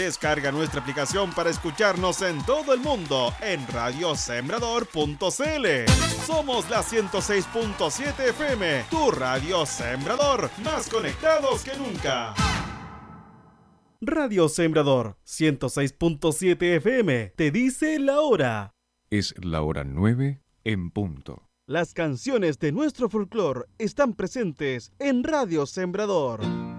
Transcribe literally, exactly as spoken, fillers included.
Descarga nuestra aplicación para escucharnos en todo el mundo en radio sembrador punto c l. Somos la ciento seis punto siete F M, tu radio Sembrador, más conectados que nunca. Radio Sembrador ciento seis punto siete F M te dice la hora. Es la hora nueve en punto. Las canciones de nuestro folclore están presentes en Radio Sembrador.